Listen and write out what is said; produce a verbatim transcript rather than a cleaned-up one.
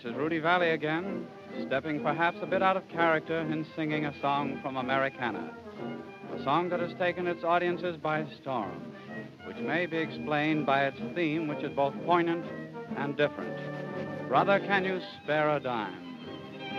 This is Rudy Valley again, stepping perhaps a bit out of character in singing a song from Americana, a song that has taken its audiences by storm, which may be explained by its theme, which is both poignant and different. Brother, can you spare a dime?